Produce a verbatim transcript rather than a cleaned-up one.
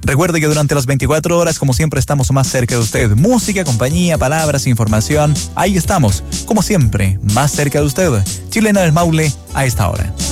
Recuerde que durante las veinticuatro horas, como siempre, estamos más cerca de usted. Música, compañía, palabras, información. Ahí estamos, como siempre, más cerca de usted. Chilena del Maule a esta hora.